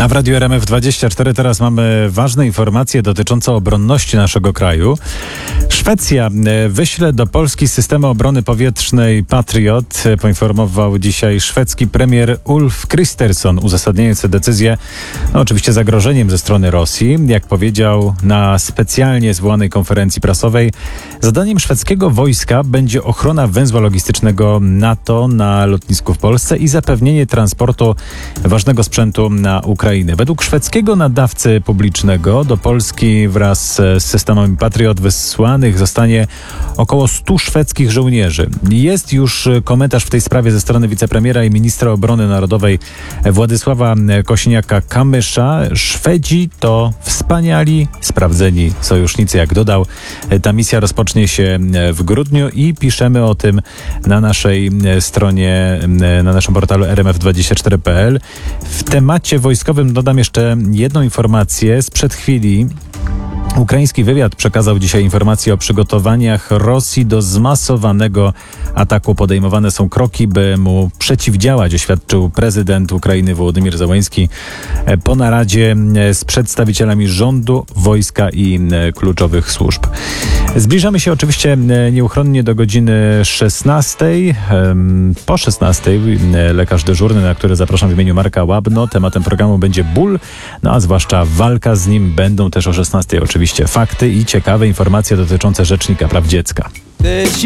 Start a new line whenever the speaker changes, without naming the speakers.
A w Radiu RMF24 teraz mamy ważne informacje dotyczące obronności naszego kraju. Szwecja wyśle do Polski systemy obrony powietrznej Patriot, poinformował dzisiaj szwedzki premier Ulf Kristersson, uzasadniając tę decyzję oczywiście zagrożeniem ze strony Rosji. Jak powiedział na specjalnie zwołanej konferencji prasowej, zadaniem szwedzkiego wojska będzie ochrona węzła logistycznego NATO na lotnisku w Polsce i zapewnienie transportu ważnego sprzętu na Ukrainę. Według szwedzkiego nadawcy publicznego do Polski wraz z systemami Patriot wysłanych zostanie około 100 szwedzkich żołnierzy. Jest już komentarz w tej sprawie ze strony wicepremiera i ministra obrony narodowej Władysława Kosiniaka-Kamysza. Szwedzi to wspaniali, sprawdzeni sojusznicy, jak dodał. Ta misja rozpocznie się w grudniu i piszemy o tym na naszej stronie, na naszym portalu rmf24.pl. W temacie wojskowym dodam jeszcze jedną informację sprzed chwili. Ukraiński wywiad przekazał dzisiaj informacje o przygotowaniach Rosji do zmasowanego ataku. Podejmowane są kroki, by mu przeciwdziałać, oświadczył prezydent Ukrainy Wołodymyr Zełenski po naradzie z przedstawicielami rządu, wojska i kluczowych służb. Zbliżamy się oczywiście nieuchronnie do godziny 16. Po 16 lekarz dyżurny, na który zapraszam w imieniu Marka Łabno. Tematem programu będzie ból, a zwłaszcza walka z nim. Będą też o 16 oczywiście fakty i ciekawe informacje dotyczące Rzecznika Praw Dziecka.